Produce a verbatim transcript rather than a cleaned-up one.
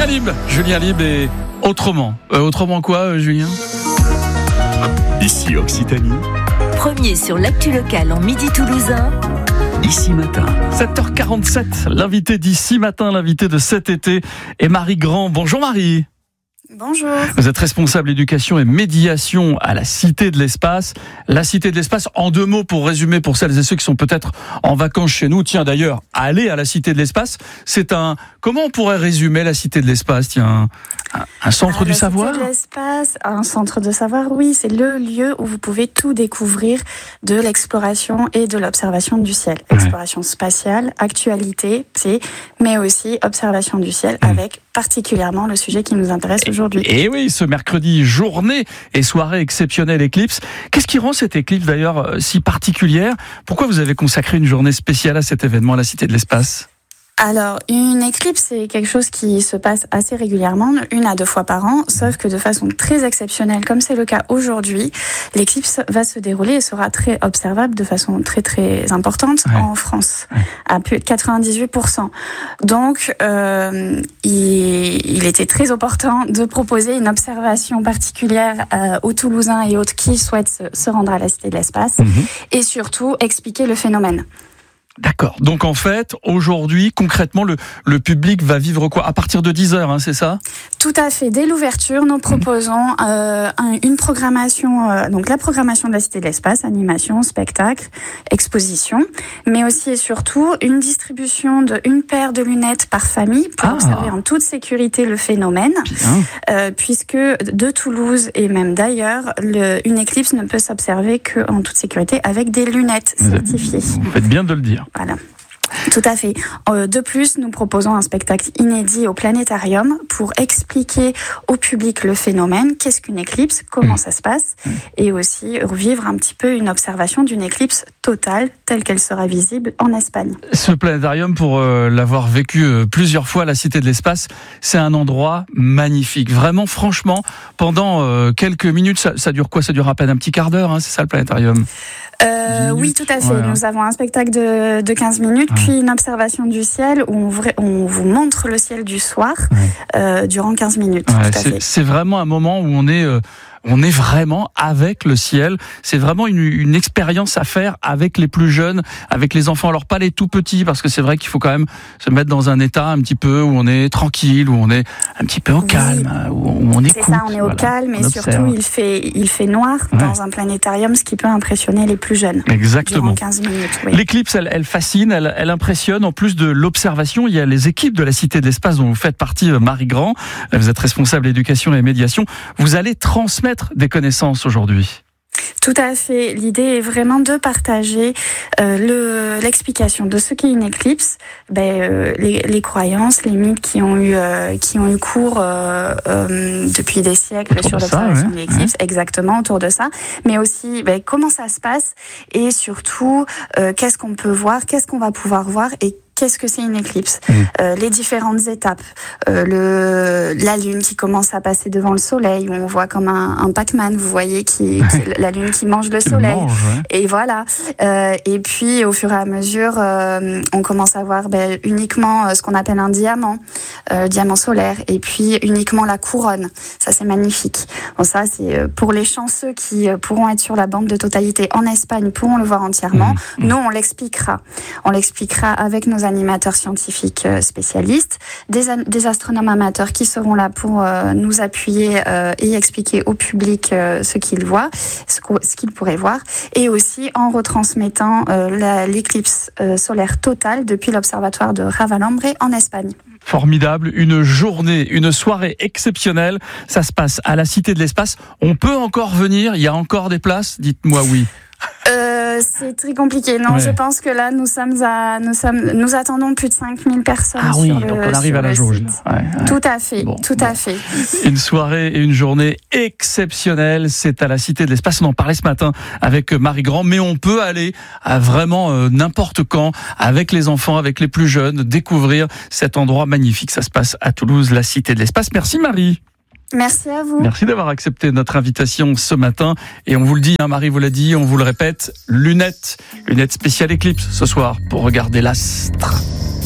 Libre, Julien Libre et autrement. Euh, autrement quoi, euh, Julien ? Ici Occitanie. Premier sur l'actu locale en Midi Toulousain. Ici Matin. sept heures quarante-sept, l'invité d'Ici Matin, l'invité de cet été est Marie Grand. Bonjour Marie. Bonjour. Vous êtes responsable éducation et médiation à la Cité de l'Espace. La Cité de l'Espace, en deux mots pour résumer pour celles et ceux qui sont peut-être en vacances chez nous. Tiens d'ailleurs, aller à la Cité de l'Espace, c'est un... Comment on pourrait résumer la Cité de l'Espace ? Tiens, un, un centre ah, du la savoir ? La Cité de l'Espace, un centre de savoir, oui, c'est le lieu où vous pouvez tout découvrir de l'exploration et de l'observation du ciel. Ouais. Exploration spatiale, actualité, c'est, mais aussi observation du ciel mmh. avec particulièrement le sujet qui nous intéresse aujourd'hui. Et oui, ce mercredi, journée et soirée exceptionnelle éclipse. Qu'est-ce qui rend cette éclipse d'ailleurs si particulière ? Pourquoi vous avez consacré une journée spéciale à cet événement à la Cité de l'Espace ? Alors, une éclipse, c'est quelque chose qui se passe assez régulièrement, une à deux fois par an, sauf que de façon très exceptionnelle, comme c'est le cas aujourd'hui, l'éclipse va se dérouler et sera très observable de façon très très importante ouais. en France, ouais. à plus de quatre-vingt-dix-huit pour cent. Donc, euh, il, il était très opportun de proposer une observation particulière euh, aux Toulousains et autres qui souhaitent se, se rendre à la Cité de l'Espace, mmh. et surtout expliquer le phénomène. D'accord. Donc en fait, aujourd'hui, concrètement, le, le public va vivre quoi ? À partir de dix heures, hein, c'est ça ? Tout à fait. Dès l'ouverture, nous proposons euh, un, une programmation, euh, donc la programmation de la Cité de l'Espace, animation, spectacle, exposition, mais aussi et surtout une distribution de une paire de lunettes par famille pour ah. observer en toute sécurité le phénomène, euh, puisque de Toulouse et même d'ailleurs, le, une éclipse ne peut s'observer qu'en toute sécurité avec des lunettes certifiées. Vous faites bien de le dire. Voilà. Tout à fait. De plus, nous proposons un spectacle inédit au Planétarium pour expliquer au public le phénomène, qu'est-ce qu'une éclipse, comment mmh. ça se passe, mmh. et aussi revivre un petit peu une observation d'une éclipse totale telle qu'elle sera visible en Espagne. Ce Planétarium, pour euh, l'avoir vécu euh, plusieurs fois à la Cité de l'Espace, c'est un endroit magnifique. Vraiment, franchement, pendant euh, quelques minutes, ça, ça dure quoi ? Ça dure à peine un petit quart d'heure, hein, c'est ça le Planétarium ? Euh, oui, tout à fait. Ouais. Nous avons un spectacle de, de quinze minutes, ouais. puis une observation du ciel où on, on vous montre le ciel du soir ouais. euh, durant quinze minutes. Ouais, tout à c'est, fait. c'est vraiment un moment où on est... Euh, On est vraiment avec le ciel. C'est vraiment une, une expérience à faire avec les plus jeunes, avec les enfants. Alors pas les tout petits, parce que c'est vrai qu'il faut quand même se mettre dans un état un petit peu où on est tranquille, où on est un petit peu au oui. calme, où on écoute. C'est ça, on est au voilà, calme et surtout il fait il fait noir ouais. dans un planétarium, ce qui peut impressionner les plus jeunes. Exactement. Durant quinze minutes. Oui. L'éclipse, elle, elle fascine, elle, elle impressionne. En plus de l'observation, il y a les équipes de la Cité de l'Espace dont vous faites partie, Marie Grand. Vous êtes responsable éducation et médiation. Vous allez transmettre des connaissances aujourd'hui. Tout à fait. L'idée est vraiment de partager euh, le, l'explication de ce qu'est une éclipse, ben, euh, les, les croyances, les mythes qui ont eu, euh, qui ont eu cours euh, euh, depuis des siècles autour sur l'observation de, ouais, de l'éclipse, ouais. exactement, autour de ça, mais aussi ben, comment ça se passe et surtout euh, qu'est-ce qu'on peut voir, qu'est-ce qu'on va pouvoir voir et qu'est-ce que c'est une éclipse ? mmh. euh, Les différentes étapes. Euh, le, la lune qui commence à passer devant le soleil, où on voit comme un, un Pac-Man, vous voyez, qui, qui, la lune qui mange le soleil. Mange, ouais. Et voilà. Euh, et puis, au fur et à mesure, euh, on commence à voir ben, uniquement ce qu'on appelle un diamant, euh, diamant solaire, et puis uniquement la couronne. Ça, c'est magnifique. Bon, ça, c'est pour les chanceux qui pourront être sur la bande de totalité en Espagne, pourront le voir entièrement. mmh. Nous, on l'expliquera. On l'expliquera avec nos animateurs scientifiques spécialistes, des, an- des astronomes amateurs qui seront là pour euh, nous appuyer euh, et expliquer au public euh, ce qu'ils voient, ce, ce qu'ils pourraient voir, et aussi en retransmettant euh, la, l'éclipse euh, solaire totale depuis l'observatoire de Ravalambre en Espagne. Formidable, une journée, une soirée exceptionnelle. Ça se passe à la Cité de l'Espace. On peut encore venir, il y a encore des places, dites-moi oui. Euh, c'est très compliqué. Non, ouais. je pense que là, nous sommes à, nous sommes, nous attendons plus de cinq mille personnes. Ah sur oui, le, donc on arrive à la jauge. Ouais, ouais. Tout à fait, bon, tout bon. à fait. Une soirée et une journée exceptionnelle. C'est à la Cité de l'Espace. On en parlait ce matin avec Marie Grand, mais on peut aller à vraiment euh, n'importe quand avec les enfants, avec les plus jeunes, découvrir cet endroit magnifique. Ça se passe à Toulouse, la Cité de l'Espace. Merci Marie. Merci à vous. Merci d'avoir accepté notre invitation ce matin. Et on vous le dit, hein, Marie vous l'a dit, on vous le répète, lunettes, lunettes spéciales éclipse ce soir pour regarder l'astre.